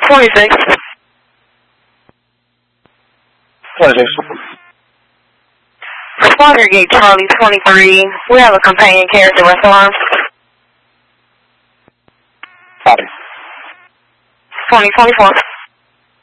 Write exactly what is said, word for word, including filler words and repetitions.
twenty-six. twenty-six. Responder Gate Charlie twenty-three. We have a companion character restaurant. Copy. twenty twenty-four.